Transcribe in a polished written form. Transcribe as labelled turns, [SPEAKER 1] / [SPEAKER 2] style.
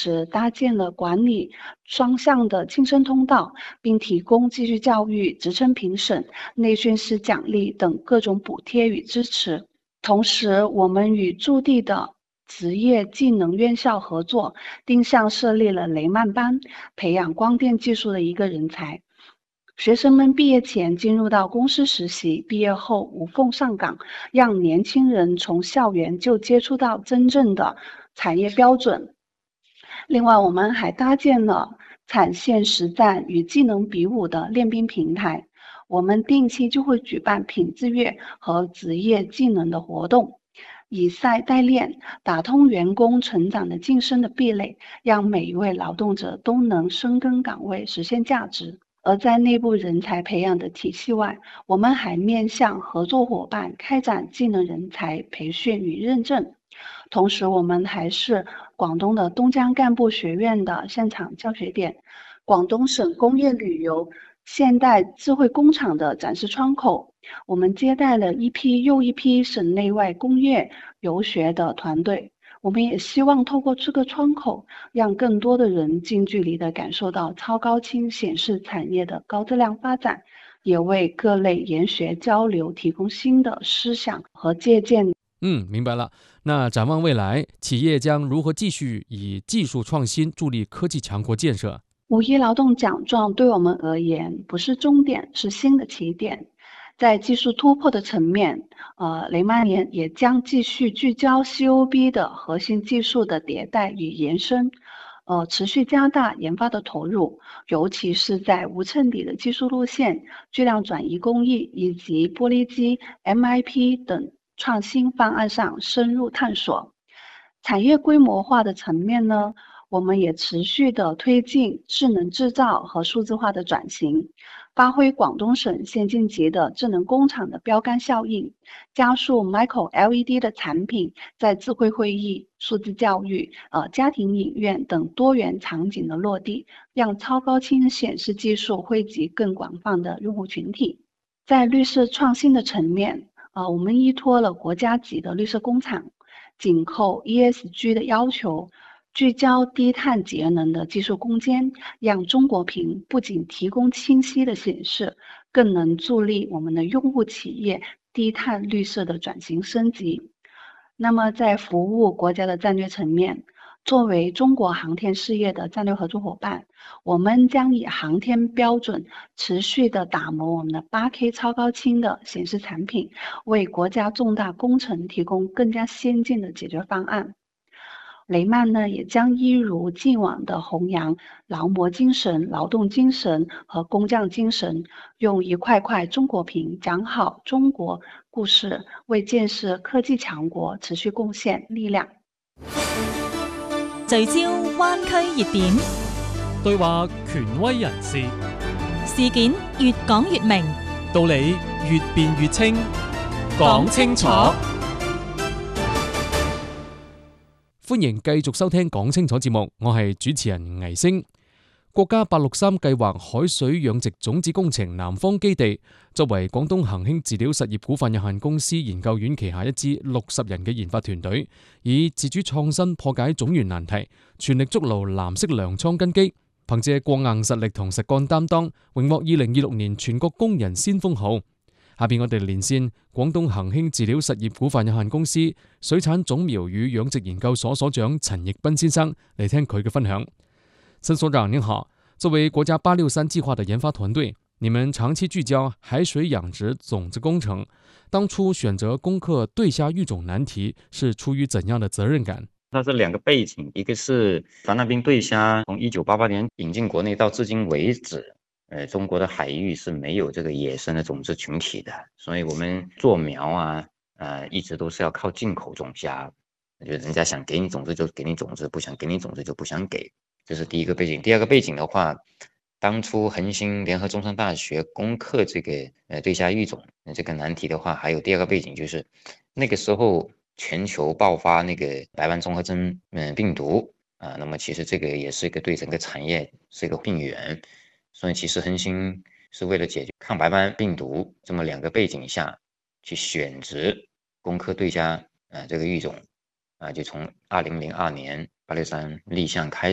[SPEAKER 1] 时搭建了管理双向的晋升通道，并提供继续教育、职称评审、内训师奖励等各种补贴与支持。同时，我们与驻地的职业技能院校合作，定向设立了雷曼班，培养光电技术的一个人才。学生们毕业前进入到公司实习，毕业后无缝上岗，让年轻人从校园就接触到真正的产业标准。另外，我们还搭建了产线实战与技能比武的练兵平台。我们定期就会举办品质月和职业技能的活动，以赛代练，打通员工成长的晋升的壁垒，让每一位劳动者都能深耕岗位，实现价值。而在内部人才培养的体系外，我们还面向合作伙伴开展技能人才培训与认证。同时，我们还是广东的东江干部学院的现场教学点，广东省工业旅游现代智慧工厂的展示窗口。我们接待了一批又一批省内外工业游学的团队。我们也希望透过这个窗口，让更多的人近距离地感受到超高清显示产业的高质量发展，也为各类研学交流提供新的思想和借鉴。
[SPEAKER 2] 明白了。那展望未来，企业将如何继续以技术创新助力科技强国建设
[SPEAKER 1] 五一劳动奖状对我们而言不是终点，是新的起点。在技术突破的层面，雷曼也将继续聚焦 COB 的核心技术的迭代与延伸，持续加大研发的投入，尤其是在无衬底的技术路线、巨量转移工艺以及玻璃基、MIP 等创新方案上深入探索。产业规模化的层面呢，我们也持续的推进智能制造和数字化的转型，发挥广东省先进级的智能工厂的标杆效应，加速 Micro LED 的产品在智慧会议、数字教育、家庭影院等多元场景的落地，让超高清显示技术惠及更广泛的用户群体。在绿色创新的层面，我们依托了国家级的绿色工厂，紧扣 ESG 的要求，聚焦低碳节能的技术攻坚，让中国屏不仅提供清晰的显示，更能助力我们的用户企业低碳绿色的转型升级。那么在服务国家的战略层面，作为中国航天事业的战略合作伙伴，我们将以航天标准持续的打磨我们的 8K 超高清的显示产品，为国家重大工程提供更加先进的解决方案。雷曼呢，也将一如既往的弘扬劳模精神、劳动精神和工匠精神，用一块块中国屏讲好中国故事，为建设科技強國持續貢獻力量。
[SPEAKER 3] 聚焦灣區熱點，
[SPEAKER 4] 對話權威人士，
[SPEAKER 3] 事件越講越明，
[SPEAKER 4] 道理越辯越清，講清楚。
[SPEAKER 2] 歡迎繼續收聽講清楚節目，我係主持人倪星。國家863計劃海水養殖種子工程南方基地，作為廣東恒興飼料實業股份有限公司研究院旗下一支60人嘅研發團隊，以自主創新破解種源難題，全力築牢藍色糧倉根基，憑借過硬實力同實幹擔當，榮獲2026年全國工人先鋒號。下邊我哋連線廣東恒興飼料實業股份有限公司水產種苗與養殖研究所所長陳奕斌先生嚟聽佢嘅分享。陳所長您好，作為國家863計劃的研發團隊，你們長期聚焦海水養殖種子工程，當初選擇攻克對蝦育種難題是出於怎樣的責任感？
[SPEAKER 5] 它是兩個背景，一個是凡納冰對蝦從1988年引進國內到至今為止，中國的海域是沒有這個野生的種子群體的，所以我們做苗啊，一直都是要靠進口種蝦，就人家想給你種子就給你種子，不想給你種子就不想給，這是第一個背景。第二個背景的話，當初恆星聯合中山大學攻克這個對蝦育種這個難題的話，還有第二個背景就是那個時候全球爆發那個白斑綜合徵病毒那麼其實這個也是一個對整個產業是一個病源，所以其實恆星是為了解決抗白斑病毒這麼兩個背景下去選擇攻克對蝦這個育種就從2002年863立項開